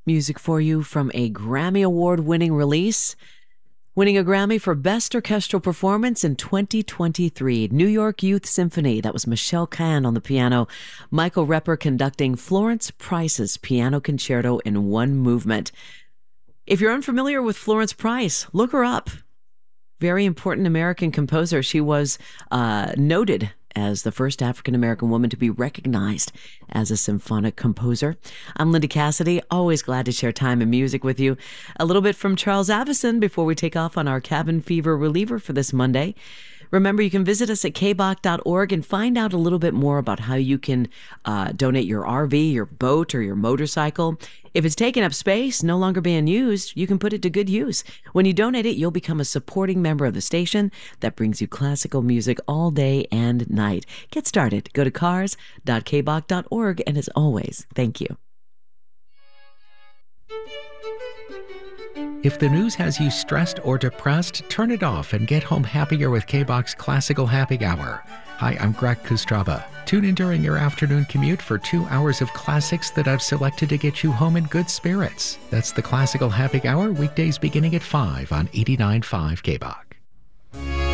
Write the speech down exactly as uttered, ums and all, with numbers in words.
music for you from a Grammy Award-winning release, winning a Grammy for Best Orchestral Performance in twenty twenty-three. New York Youth Symphony. That was Michelle Kahn on the piano. Michael Repper conducting Florence Price's Piano Concerto in one movement. If you're unfamiliar with Florence Price, look her up. Very important American composer. She was uh, noted as the first African-American woman to be recognized as a symphonic composer. I'm Linda Cassidy, always glad to share time and music with you. A little bit from Charles Avison before we take off on our cabin fever reliever for this Monday. Remember, you can visit us at k b o c dot org and find out a little bit more about how you can uh, donate your R V, your boat, or your motorcycle. If it's taking up space, no longer being used, you can put it to good use. When you donate it, you'll become a supporting member of the station that brings you classical music all day and night. Get started. Go to cars dot k b o c dot org, and as always, thank you. If the news has you stressed or depressed, turn it off and get home happier with K B O C's Classical Happy Hour. Hi, I'm Greg Kustraba. Tune in during your afternoon commute for two hours of classics that I've selected to get you home in good spirits. That's the Classical Happy Hour, weekdays beginning at five on eighty-nine point five K B O C.